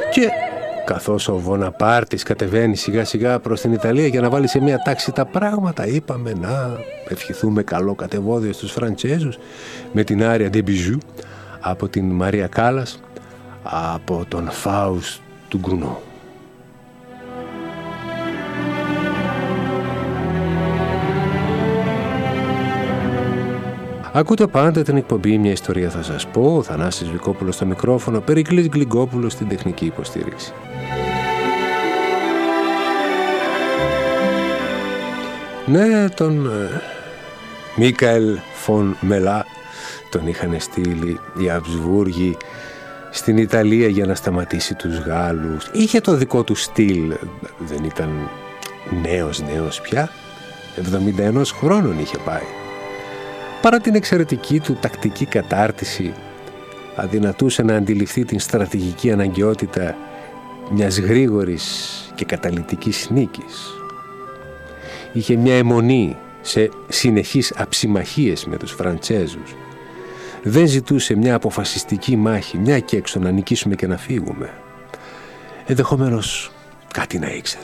Και καθώς ο Βοναπάρτης κατεβαίνει σιγά σιγά προς την Ιταλία για να βάλει σε μια τάξη τα πράγματα, είπαμε να ευχηθούμε καλό κατεβόδιο στους Φραντσέζους με την άρια «Des Bijoux» από την Μαρία Κάλλας, από τον Φάουστ του Γκουνό. Ακούτε πάντα την εκπομπή «Μια ιστορία θα σας πω», ο Θανάσης Βικόπουλος στο μικρόφωνο, Περικλής Γκλυγκόπουλος στην τεχνική υποστήριξη. Ναι, τον Μίκαελ φον Μελά τον είχαν στείλει οι Αμπσβούργοι στην Ιταλία για να σταματήσει τους Γάλλους. Είχε το δικό του στυλ, δεν ήταν νέος πια, 71 χρόνων είχε πάει. Παρά την εξαιρετική του τακτική κατάρτιση, αδυνατούσε να αντιληφθεί την στρατηγική αναγκαιότητα μιας γρήγορης και καταλυτικής νίκης. Είχε μια αιμονή σε συνεχείς αψιμαχίες με τους Φραντσέζους. Δεν ζητούσε μια αποφασιστική μάχη, μια και έξω να νικήσουμε και να φύγουμε. Ενδεχομένως κάτι να ήξερε.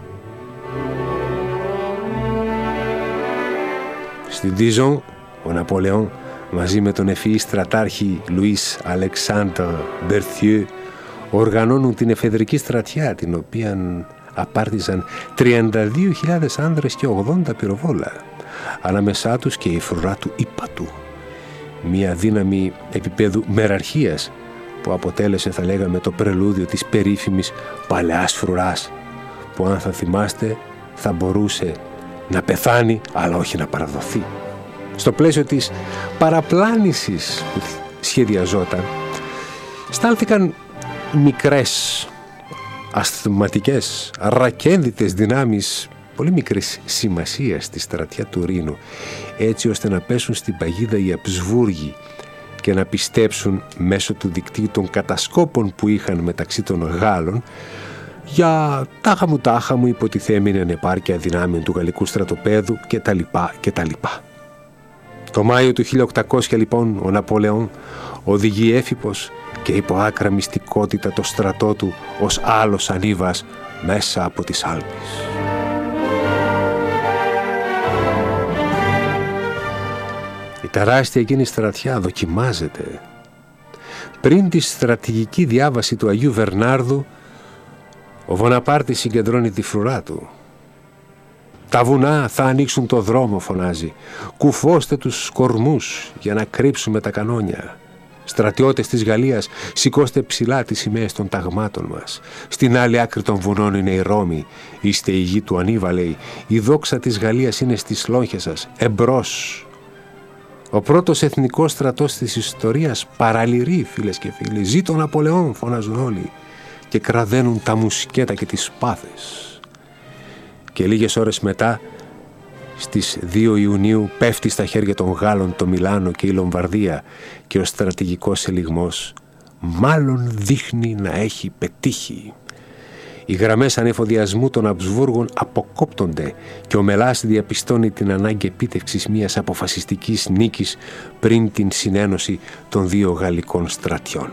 Στην Dijon, ο Ναπολεόν μαζί με τον ευφυή στρατάρχη Λουίς Αλεξάνδρ Μπερθιέ οργανώνουν την εφεδρική στρατιά, την οποία απάρτιζαν 32.000 άνδρες και 80 πυροβόλα, ανάμεσά τους και η φρουρά του Ήπατου, μια δύναμη επίπεδου μεραρχίας που αποτέλεσε, θα λέγαμε, το πρελούδιο της περίφημης παλαιάς φρουράς, που αν θα θυμάστε θα μπορούσε να πεθάνει αλλά όχι να παραδοθεί. Στο πλαίσιο της παραπλάνησης που σχεδιαζόταν, στάλθηκαν μικρές ασθηματικές, ρακένδυτες δυνάμεις πολύ μικρής σημασίας στη στρατιά του Ρήνου, έτσι ώστε να πέσουν στην παγίδα οι Αμπσβούργοι και να πιστέψουν μέσω του δικτύου των κατασκόπων που είχαν μεταξύ των Γάλλων για τάχα μου υποτιθέμενη ανεπάρκεια δυνάμεων του γαλλικού στρατοπέδου κτλ. Το Μάιο του 1800 λοιπόν ο Ναπολεόν οδηγεί έφυπος και υπό άκρα μυστικότητα το στρατό του ως άλλος Ανίβας μέσα από τις Άλπεις. Η τεράστια εκείνη στρατιά δοκιμάζεται. Πριν τη στρατηγική διάβαση του Αγίου Βερνάρδου, ο Βοναπάρτης συγκεντρώνει τη φρουρά του. «Τα βουνά θα ανοίξουν το δρόμο», φωνάζει. «Κουφώστε τους κορμούς για να κρύψουμε τα κανόνια. Στρατιώτες της Γαλλίας, σηκώστε ψηλά τις σημαίες των ταγμάτων μας. Στην άλλη άκρη των βουνών είναι η Ρώμη. Είστε η γη του Ανίβα, λέει. Η δόξα της Γαλλίας είναι στις λόγχες σας. Εμπρός!» Ο πρώτος εθνικός στρατός της ιστορίας παραλυρεί, φίλες και φίλοι. «Ζήτω ο Ναπολεόν», φωνάζουν όλοι και κραδένουν τα μουσκέτα και τις σπάθες. Και λίγες ώρες μετά, στις 2 Ιουνίου, πέφτει στα χέρια των Γάλλων το Μιλάνο και η Λομβαρδία και ο στρατηγικός ελιγμός μάλλον δείχνει να έχει πετύχει. Οι γραμμές ανεφοδιασμού των Αμπσβούργων αποκόπτονται και ο Μελάς διαπιστώνει την ανάγκη επίτευξης μιας αποφασιστικής νίκης πριν την συνένωση των δύο γαλλικών στρατιών.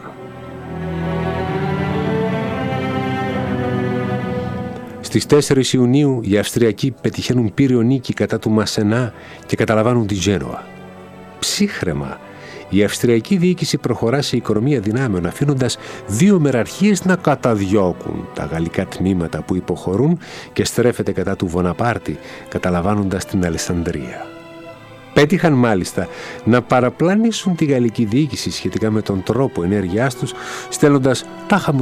Στις 4 Ιουνίου οι Αυστριακοί πετυχαίνουν πύριο νίκη κατά του Μασενά και καταλαμβάνουν τη Γένουα. Ψύχραιμα, η Αυστριακή διοίκηση προχωρά σε οικονομία δυνάμεων, αφήνοντας 2 μεραρχίες να καταδιώκουν τα γαλλικά τμήματα που υποχωρούν και στρέφεται κατά του Βοναπάρτη, καταλαμβάνοντας την Αλεσανδρία. Πέτυχαν μάλιστα να παραπλανήσουν τη γαλλική διοίκηση σχετικά με τον τρόπο ενέργειάς τους, στέλνοντας τάχα